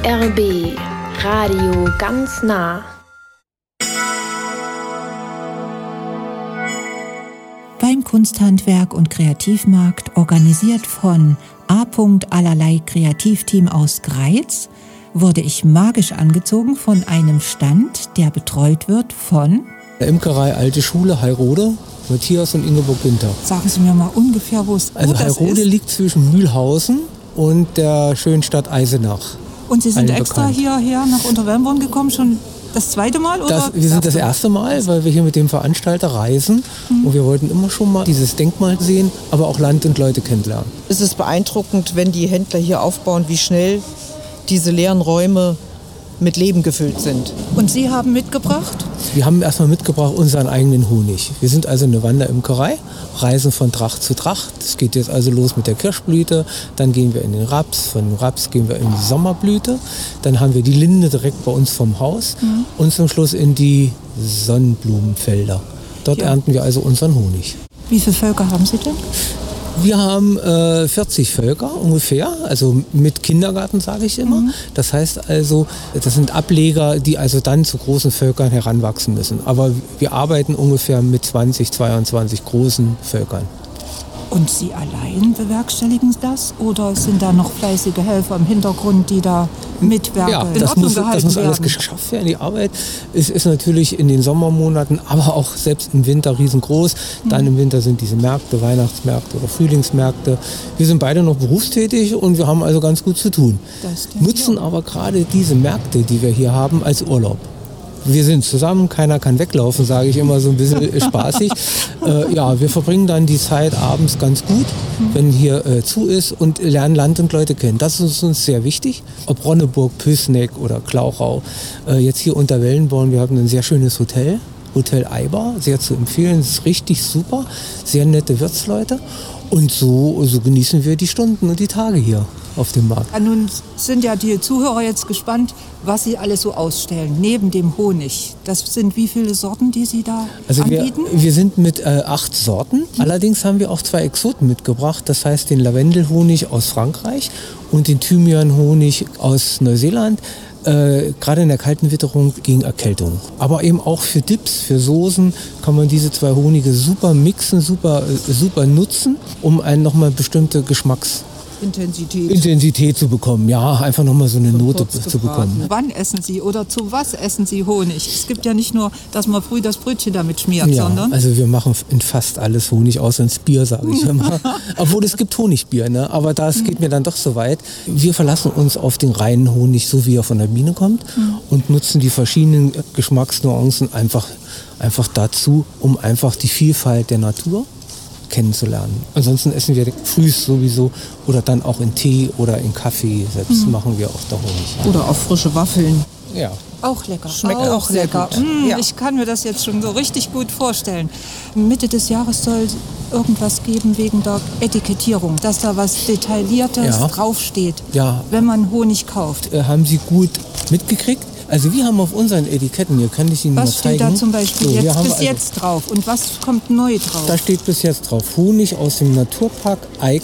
RBB Radio ganz nah. Beim Kunsthandwerk- und Kreativmarkt, organisiert von A. Allerlei Kreativteam aus Greiz, wurde ich magisch angezogen von einem Stand, der betreut wird von der Imkerei Alte Schule Heyrode, Matthias und Ingeborg Günther. Sagen Sie mir mal ungefähr, wo Heyrode liegt zwischen Mühlhausen und der schönen Stadt Eisenach. Und Sie sind extra hierher nach Unterwelmborn gekommen, schon das zweite Mal? Oder? Wir sind das erste Mal, weil wir hier mit dem Veranstalter reisen. Und wir wollten immer schon mal dieses Denkmal sehen, aber auch Land und Leute kennenlernen. Es ist beeindruckend, wenn die Händler hier aufbauen, wie schnell diese leeren Räume mit Leben gefüllt sind. Und Sie haben mitgebracht? Wir haben erstmal mitgebracht unseren eigenen Honig. Wir sind also eine Wanderimkerei, reisen von Tracht zu Tracht. Es geht jetzt also los mit der Kirschblüte, dann gehen wir in den Raps, von dem Raps gehen wir in die Sommerblüte, dann haben wir die Linde direkt bei uns vom Haus und zum Schluss in die Sonnenblumenfelder. Dort ernten wir also unseren Honig. Wie viele Völker haben Sie denn? Wir haben 40 Völker ungefähr, also mit Kindergarten, sage ich immer. Das heißt also, das sind Ableger, die also dann zu großen Völkern heranwachsen müssen. Aber wir arbeiten ungefähr mit 20, 22 großen Völkern. Und Sie allein bewerkstelligen das? Oder sind da noch fleißige Helfer im Hintergrund, die da mitwerken? Ja, das muss alles geschafft werden. Die Arbeit ist natürlich in den Sommermonaten, aber auch selbst im Winter riesengroß. Dann im Winter sind diese Märkte, Weihnachtsmärkte oder Frühlingsmärkte. Wir sind beide noch berufstätig und wir haben also ganz gut zu tun. Nutzen aber gerade diese Märkte, die wir hier haben, als Urlaub. Wir sind zusammen, keiner kann weglaufen, sage ich immer so ein bisschen spaßig. Wir verbringen dann die Zeit abends ganz gut, wenn hier zu ist und lernen Land und Leute kennen. Das ist uns sehr wichtig. Ob Ronneburg, Püßneck oder Klauchau, jetzt hier Unterwelmborn, wir haben ein sehr schönes Hotel, Hotel Eiber, sehr zu empfehlen, es ist richtig super, sehr nette Wirtsleute. Und so genießen wir die Stunden und die Tage hier auf dem Markt. Ja, nun sind ja die Zuhörer jetzt gespannt, was Sie alles so ausstellen, neben dem Honig. Das sind wie viele Sorten, die Sie da anbieten? Wir sind mit 8 Sorten. Allerdings haben wir auch 2 Exoten mitgebracht. Das heißt den Lavendelhonig aus Frankreich und den Thymianhonig aus Neuseeland. Gerade in der kalten Witterung gegen Erkältung. Aber eben auch für Dips, für Soßen kann man diese 2 Honige super mixen, super nutzen, um einen nochmal bestimmte Intensität zu bekommen. Ja, einfach nochmal so eine Note zu bekommen. Wann essen Sie oder zu was essen Sie Honig? Es gibt ja nicht nur, dass man früh das Brötchen damit schmiert, sondern... Also wir machen in fast alles Honig, außer ins Bier, sage ich immer. Obwohl es gibt Honigbier, ne? Aber das geht mir dann doch so weit. Wir verlassen uns auf den reinen Honig, so wie er von der Biene kommt und nutzen die verschiedenen Geschmacksnuancen einfach dazu, um einfach die Vielfalt der Natur kennenzulernen. Ansonsten essen wir früh sowieso oder dann auch in Tee oder in Kaffee. Selbst machen wir auch da Honig. Oder auch frische Waffeln. Ja. Auch lecker. Schmeckt auch lecker. Ja. Ich kann mir das jetzt schon so richtig gut vorstellen. Mitte des Jahres soll irgendwas geben wegen der Etikettierung, dass da was Detailliertes draufsteht, wenn man Honig kauft. Haben Sie gut mitgekriegt? Also wir haben auf unseren Etiketten, hier kann ich Ihnen mal zeigen. Was steht da zum Beispiel jetzt drauf und was kommt neu drauf? Da steht bis jetzt drauf Honig aus dem Naturpark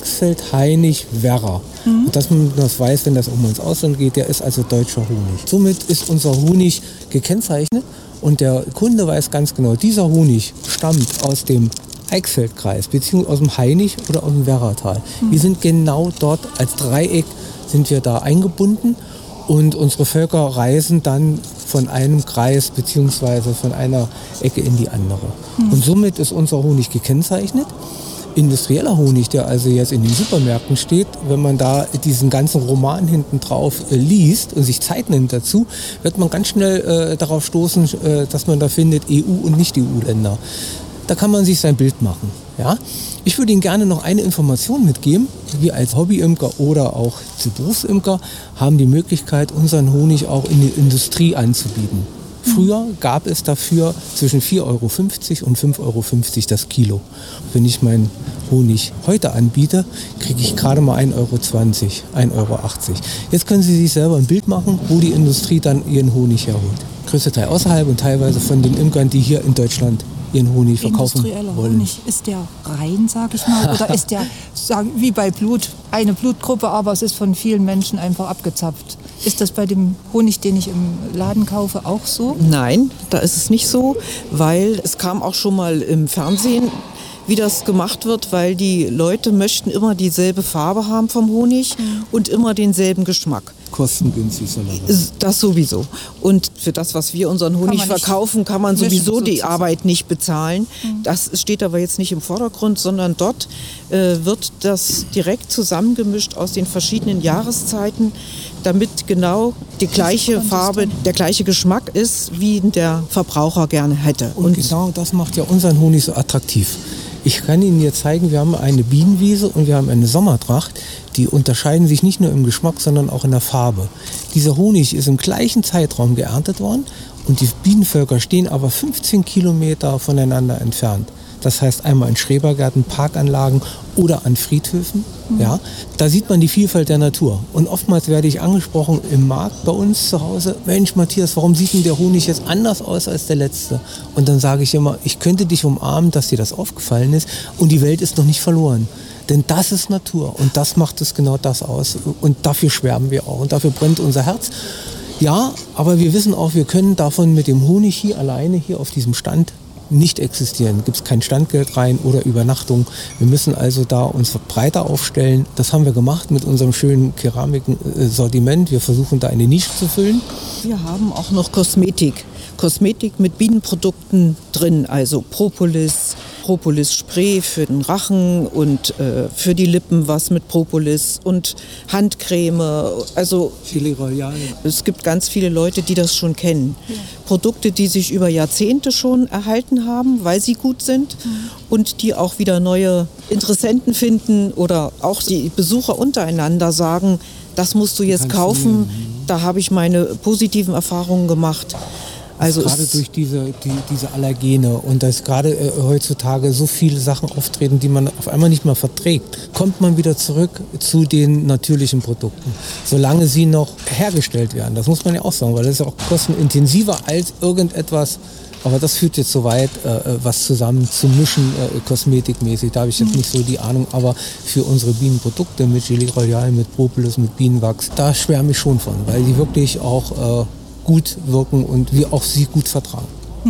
Eichsfeld-Hainich-Werra. Und dass man das weiß, wenn das um ins Ausland geht, der ist also deutscher Honig. Somit ist unser Honig gekennzeichnet und der Kunde weiß ganz genau, dieser Honig stammt aus dem Eichsfeldkreis, beziehungsweise aus dem Hainich oder aus dem Werratal. Wir sind genau dort als Dreieck sind wir da eingebunden. Und unsere Völker reisen dann von einem Kreis bzw. von einer Ecke in die andere. Und somit ist unser Honig gekennzeichnet. Industrieller Honig, der also jetzt in den Supermärkten steht, wenn man da diesen ganzen Roman hinten drauf liest und sich Zeit nimmt dazu, wird man ganz schnell darauf stoßen, dass man da findet EU- und Nicht-EU-Länder. Da kann man sich sein Bild machen. Ja? Ich würde Ihnen gerne noch eine Information mitgeben. Wir als Hobbyimker oder auch als Berufsimker haben die Möglichkeit, unseren Honig auch in die Industrie anzubieten. Früher gab es dafür zwischen 4,50 € und 5,50 € das Kilo. Wenn ich meinen Honig heute anbiete, kriege ich gerade mal 1,20 €, 1,80 €. Jetzt können Sie sich selber ein Bild machen, wo die Industrie dann ihren Honig herholt. Größter Teil außerhalb und teilweise von den Imkern, die hier in Deutschland ihren Honig verkaufen industrieller wollen. Honig, ist der rein, sage ich mal, oder ist der, wie bei Blut, eine Blutgruppe, aber es ist von vielen Menschen einfach abgezapft? Ist das bei dem Honig, den ich im Laden kaufe, auch so? Nein, da ist es nicht so, weil es kam auch schon mal im Fernsehen, wie das gemacht wird, weil die Leute möchten immer dieselbe Farbe haben vom Honig und immer denselben Geschmack. Kostengünstig soll er sein. Das sowieso. Und für das, was wir unseren Honig verkaufen, kann man sowieso die Arbeit nicht bezahlen. Das steht aber jetzt nicht im Vordergrund, sondern dort wird das direkt zusammengemischt aus den verschiedenen Jahreszeiten, damit genau die gleiche Farbe, der gleiche Geschmack ist, wie der Verbraucher gerne hätte. Und genau das macht ja unseren Honig so attraktiv. Ich kann Ihnen jetzt zeigen, wir haben eine Bienenwiese und wir haben eine Sommertracht. Die unterscheiden sich nicht nur im Geschmack, sondern auch in der Farbe. Dieser Honig ist im gleichen Zeitraum geerntet worden und die Bienenvölker stehen aber 15 Kilometer voneinander entfernt. Das heißt einmal in Schrebergärten, Parkanlagen oder an Friedhöfen. Ja, da sieht man die Vielfalt der Natur. Und oftmals werde ich angesprochen im Markt bei uns zu Hause, Mensch Matthias, warum sieht denn der Honig jetzt anders aus als der letzte? Und dann sage ich immer, ich könnte dich umarmen, dass dir das aufgefallen ist und die Welt ist noch nicht verloren. Denn das ist Natur und das macht es genau das aus. Und dafür schwärmen wir auch und dafür brennt unser Herz. Ja, aber wir wissen auch, wir können davon mit dem Honig hier alleine hier auf diesem Stand nicht existieren. Gibt es kein Standgeld rein oder Übernachtung. Wir müssen also da uns breiter aufstellen. Das haben wir gemacht mit unserem schönen Keramiksortiment. Wir versuchen da eine Nische zu füllen. Wir haben auch noch Kosmetik. Kosmetik mit Bienenprodukten drin, also Propolis-Spray für den Rachen und für die Lippen was mit Propolis und Handcreme. Also Chili Royale. Es gibt ganz viele Leute, die das schon kennen. Ja. Produkte, die sich über Jahrzehnte schon erhalten haben, weil sie gut sind und die auch wieder neue Interessenten finden oder auch die Besucher untereinander sagen, das musst du jetzt kaufen, da habe ich meine positiven Erfahrungen gemacht. Also gerade durch diese Allergene und dass gerade heutzutage so viele Sachen auftreten, die man auf einmal nicht mehr verträgt, kommt man wieder zurück zu den natürlichen Produkten, solange sie noch hergestellt werden. Das muss man ja auch sagen, weil das ist ja auch kostenintensiver als irgendetwas. Aber das führt jetzt so weit, was zusammen zu mischen, kosmetikmäßig. Da habe ich jetzt nicht so die Ahnung. Aber für unsere Bienenprodukte mit Chili Royale, mit Propolis, mit Bienenwachs, da schwärme ich schon von, weil die wirklich auch gut wirken und wir auch sie gut vertragen.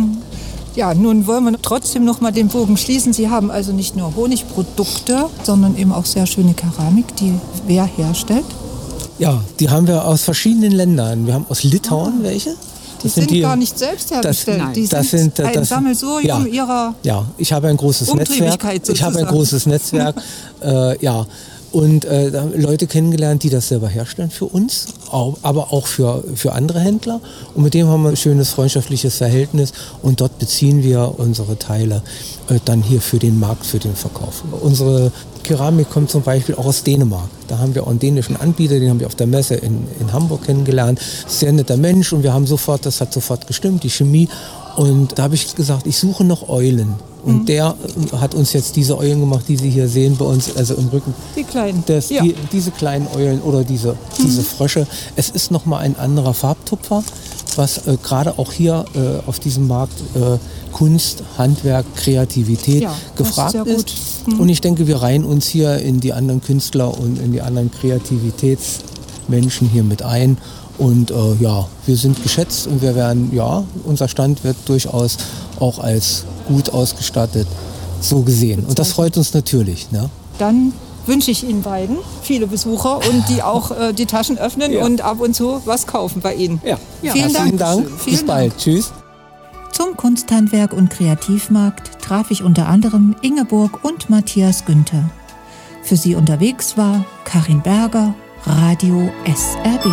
Ja, nun wollen wir trotzdem noch mal den Bogen schließen. Sie haben also nicht nur Honigprodukte, sondern eben auch sehr schöne Keramik, die wer herstellt? Ja, die haben wir aus verschiedenen Ländern. Wir haben aus Litauen welche. Die sind gar nicht selbst hergestellt. Die sind ein Sammelsurium ihrer ich habe ein großes Netzwerk. Und Leute kennengelernt, die das selber herstellen für uns, aber auch für andere Händler. Und mit dem haben wir ein schönes freundschaftliches Verhältnis und dort beziehen wir unsere Teile dann hier für den Markt, für den Verkauf. Unsere Keramik kommt zum Beispiel auch aus Dänemark. Da haben wir auch einen dänischen Anbieter, den haben wir auf der Messe in Hamburg kennengelernt. Sehr netter Mensch und wir haben das hat sofort gestimmt, die Chemie. Und da habe ich gesagt, ich suche noch Eulen. Und der hat uns jetzt diese Eulen gemacht, die Sie hier sehen bei uns, also im Rücken. Die kleinen. Diese kleinen Eulen oder diese Frösche. Es ist nochmal ein anderer Farbtupfer, was gerade auch hier auf diesem Markt Kunst, Handwerk, Kreativität gefragt ist. Und ich denke, wir reihen uns hier in die anderen Künstler und in die anderen Kreativitätsmenschen hier mit ein. Und wir sind geschätzt und wir werden, unser Stand wird durchaus auch als gut ausgestattet so gesehen. Und das freut uns natürlich. Ne? Dann wünsche ich Ihnen beiden viele Besucher und die auch die Taschen öffnen und ab und zu was kaufen bei Ihnen. Ja. Vielen Dank. Bis bald. Tschüss. Zum Kunsthandwerk und Kreativmarkt traf ich unter anderem Ingeborg und Matthias Günther. Für Sie unterwegs war Karin Berger, Radio SRB.